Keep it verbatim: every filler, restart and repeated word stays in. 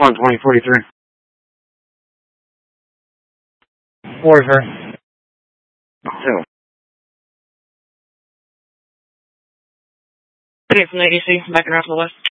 one twenty forty-three. Forty-three. Two. Okay, from the A D C, back around to the west.